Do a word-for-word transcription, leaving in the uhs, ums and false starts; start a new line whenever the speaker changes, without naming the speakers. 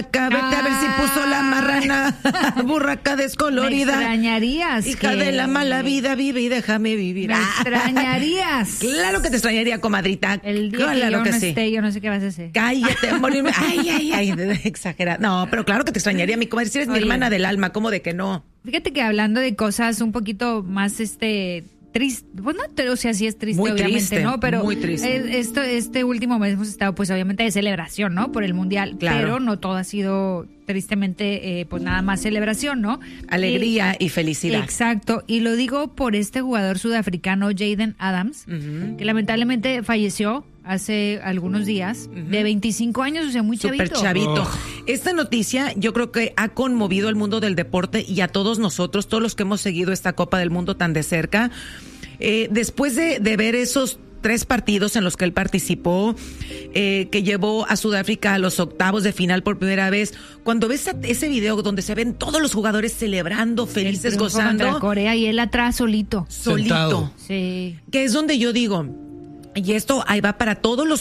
Vete ah. a ver si puso la marrana burraca descolorida.
Me extrañarías.
Hija que... de la mala vida, vive y déjame vivir.
Me extrañarías.
Claro que te extrañaría, comadrita.
El día
claro
que yo
que
no
sí.
esté, yo no sé qué vas a hacer.
Cállate, morirme. Ay, ay, ay, exagerada. No, pero claro que te extrañaría, mi comadre. Si eres Oye, mi hermana del alma, ¿cómo de que no?
Fíjate que hablando de cosas un poquito más, este... triste, pues no, o sea, sí es triste,
muy
obviamente,
triste,
¿no? Pero
muy triste.
Esto, este último mes hemos estado, pues, obviamente, de celebración, ¿no? Por el Mundial,
claro.
Pero no todo ha sido, tristemente, eh, pues, nada más celebración, ¿no?
Alegría y, y felicidad.
Exacto, y lo digo por este jugador sudafricano, Jaden Adams, uh-huh. que lamentablemente falleció hace algunos días, uh-huh. de veinticinco años, o sea, muy chavito.
Súper chavito. Oh. Esta noticia yo creo que ha conmovido al mundo del deporte y a todos nosotros, todos los que hemos seguido esta Copa del Mundo tan de cerca. Eh, después de, de ver esos tres partidos en los que él participó, eh, que llevó a Sudáfrica a los octavos de final por primera vez, cuando ves a, ese video donde se ven todos los jugadores celebrando, felices, gozando.
Contra Corea y él atrás solito.
Solito.
Sí.
Que es donde yo digo, y esto ahí va para todos los